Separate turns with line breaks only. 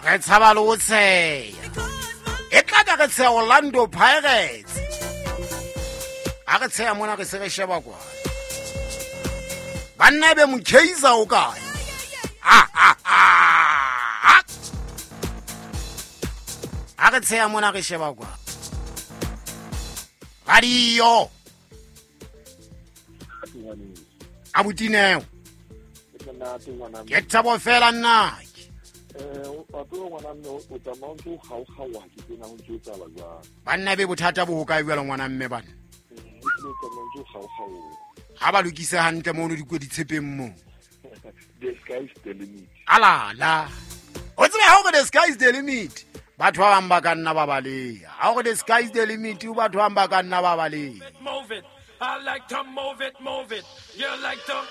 Re tshaba le ho tsheya. E tla ka re tsheya Orlando Pirates. A re tsheya mona re se re sheba kwa. Banna be mo chase o kae. A re tsheya mona re sheba kwa. Radio. Abutineo. Ke tsabo fela nna. Banna be bothata bo ka bua ngwana mme bana. Ha ba lokise hantle mo no dikodi tshepeng mo.
The sky is the limit.
Ala. O tsebe ha o the sky is the limit. Batho ba bang ba ka nna ba baleya. Ha o the sky is the limit, o batho ba bang ba ka nna ba baleya.
Move it. I like to move it, move it. You like to